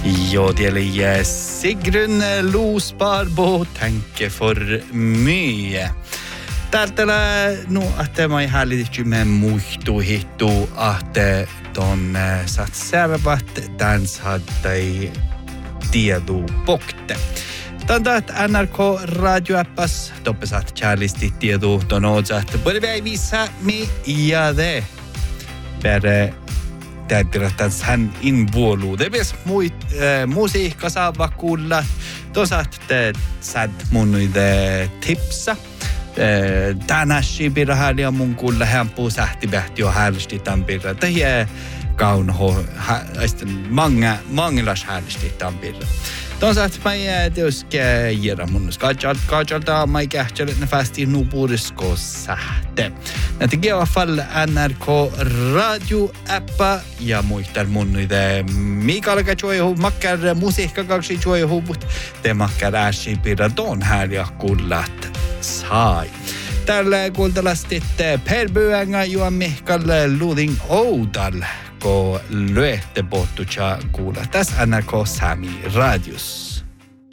Ja, det är Sigrun Losbarbo tänker för mycket. Täältä no, että mä hällittymme muistu hittu, että ton saat servat danshattai tiedu pokte. Tantaat NRK radioappas, toppesaat kärlisti tiedu ton otsat. Både visa mi ja det. Per täytyrättäns hän invuolu. Det ves musiikka saava kuulla. Tosaat te sad munuide tipsa. Tänäsi pirra hääliä mun kuulla hämpuu sähtipähti jo häälsti tämän pirra. Tähiä kaunho, mangelas häälsti tämän pirra. Tosaat mä teoske jira munnus. Kajalta mä kähtsälet ne fästi nuupurisko sähte. Näitä kieva fall NRK radio-appa ja muistar munnuide Mikael Kajoihu makkar musiikka kaksi joihuvut. Te makkar äsi pirra ton hääliä kuullat sai. Täällä kuultalastit Per Böänga Johan Mihkal Luding Oudal, kun lyötte pohtuja kuulla tässä NRK Sami Radius.